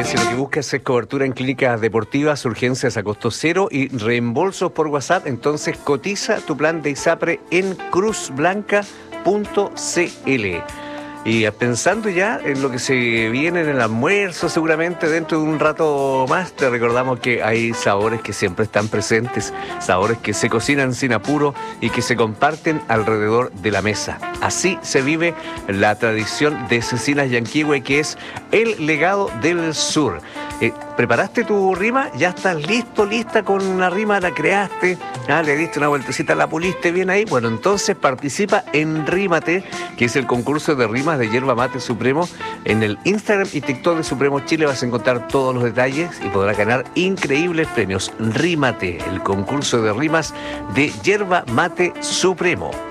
Oye, si lo que buscas es cobertura en clínicas deportivas, urgencias a costo cero y reembolsos por WhatsApp, entonces cotiza tu plan de ISAPRE en cruzblanca.cl. Y pensando ya en lo que se viene en el almuerzo, seguramente dentro de un rato más, te recordamos que hay sabores que siempre están presentes, sabores que se cocinan sin apuro y que se comparten alrededor de la mesa. Así se vive la tradición de Cecinas Yanquihue, que es el legado del sur. ¿Preparaste tu rima? ¿Ya estás listo, lista con una rima? ¿La creaste? ¿Le diste una vueltecita, la puliste bien ahí? Bueno, entonces participa en Rímate, que es el concurso de rimas de Yerba Mate Supremo. En el Instagram y TikTok de Supremo Chile vas a encontrar todos los detalles y podrás ganar increíbles premios. Rímate, el concurso de rimas de Yerba Mate Supremo.